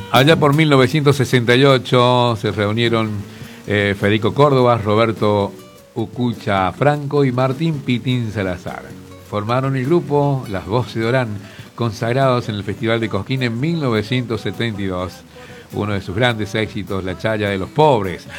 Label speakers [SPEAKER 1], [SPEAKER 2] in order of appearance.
[SPEAKER 1] Allá por 1968 se reunieron Federico Córdoba, Roberto Ucucha Franco y Martín Pitín Salazar. Formaron el grupo Las Voces de Orán, consagrados en el Festival de Cosquín en 1972. Uno de sus grandes éxitos, La Chaya de los Pobres.